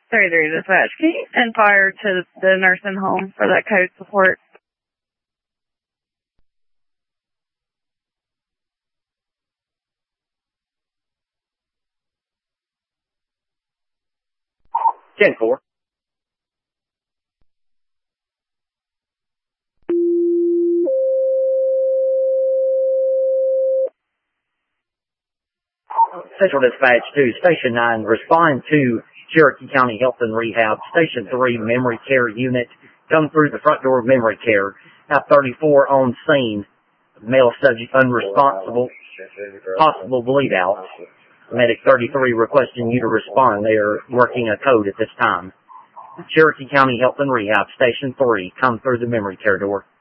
33 dispatch. Can you send fire to the nursing home for that code support? Ten four. Central Dispatch to Station 9, respond to Cherokee County Health and Rehab, Station 3 Memory Care Unit. Come through the front door of Memory Care. Now 34 on scene. Male subject unresponsible. Possible bleed out. Medic 33 requesting you to respond. They are working a code at this time. Cherokee County Health and Rehab, Station 3. Come through the Memory Care door.